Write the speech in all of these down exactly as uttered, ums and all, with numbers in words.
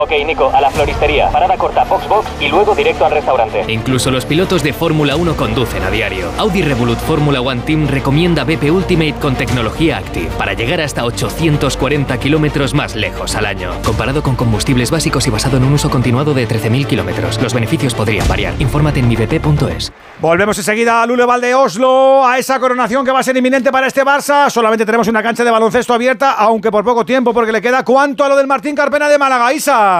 Ok, Nico, a la floristería, parada corta, box box y luego directo al restaurante. Incluso los pilotos de Fórmula uno conducen a diario. Audi Revolut Fórmula One Team recomienda B P Ultimate con tecnología Active para llegar hasta ochocientos cuarenta kilómetros más lejos al año. Comparado con combustibles básicos y basado en un uso continuado de trece mil kilómetros. Los beneficios podrían variar. Infórmate en mi b p punto es. Volvemos enseguida a Luleval de Oslo, a esa coronación que va a ser inminente para este Barça. Solamente tenemos una cancha de baloncesto abierta, aunque por poco tiempo, porque le queda ¿cuánto a lo del Martín Carpena de Málaga, Isa?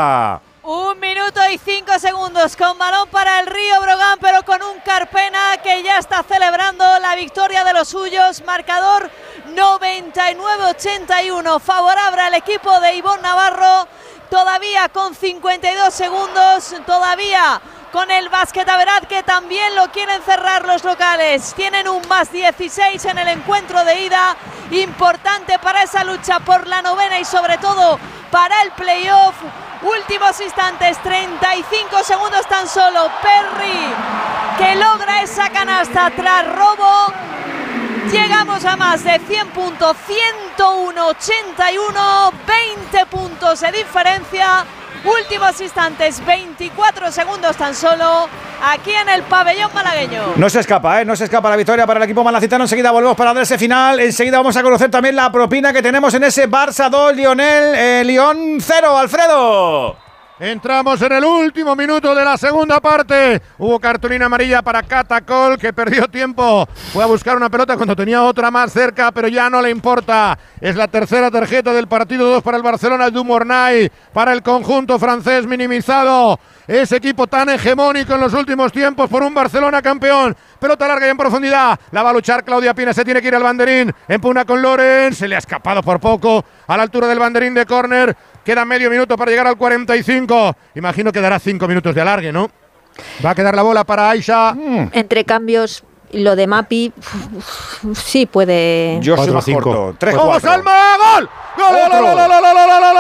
Un minuto y cinco segundos con balón para el Río Brogan, pero con un Carpena que ya está celebrando la victoria de los suyos. Marcador noventa y nueve ochenta y uno, favorable al equipo de Ivonne Navarro. Todavía con cincuenta y dos segundos, todavía con el Basquetaverat, que también lo quieren cerrar los locales. Tienen un más dieciséis en el encuentro de ida, importante para esa lucha por la novena y sobre todo para el playoff. Últimos instantes, treinta y cinco segundos tan solo. Perry, que logra esa canasta tras robo. Llegamos a más de cien puntos, ciento uno ochenta y uno, veinte puntos de diferencia. Últimos instantes, veinticuatro segundos tan solo, aquí en el pabellón malagueño. No se escapa, ¿eh? No se escapa la victoria para el equipo malacitano. Enseguida volvemos para dar ese final. Enseguida vamos a conocer también la propina que tenemos en ese Barça dos, Lionel, eh, Lyon cero, Alfredo. Entramos en el último minuto de la segunda parte. Hubo cartulina amarilla para Catacol, que perdió tiempo. Fue a buscar una pelota cuando tenía otra más cerca, pero ya no le importa. Es la tercera tarjeta del partido, dos para el Barcelona, du Mornay, para el conjunto francés minimizado. Ese equipo tan hegemónico en los últimos tiempos por un Barcelona campeón. Pelota larga y en profundidad. La va a luchar Claudia Pina, se tiene que ir al banderín. Empuna con Loren, se le ha escapado por poco a la altura del banderín de córner. Queda medio minuto para llegar al cuarenta y cinco. Imagino que dará cinco minutos de alargue, ¿no? Va a quedar la bola para Aisha. Mm. Entre cambios, lo de Mapi sí puede. Yo soy más corto. ¡Vamos, Salma! ¡Gol! ¡Gol, gol, gol, gol, gol, gol, gol, gol!